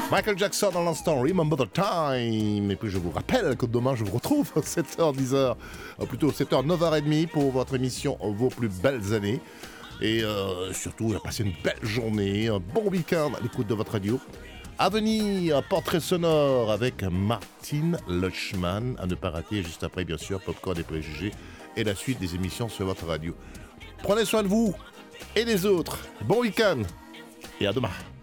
Michael Jackson dans l'instant, Remember the Time. Et puis je vous rappelle que demain je vous retrouve à 7h, 10h, plutôt 7h, 9h30 pour votre émission Vos plus belles années. Et surtout, passez une belle journée, un bon week-end à l'écoute de votre radio. À venir, portrait sonore avec Martine Lochman, à ne pas rater juste après, bien sûr, Popcorn et Préjugés et la suite des émissions sur votre radio. Prenez soin de vous et des autres. Bon week-end et à demain.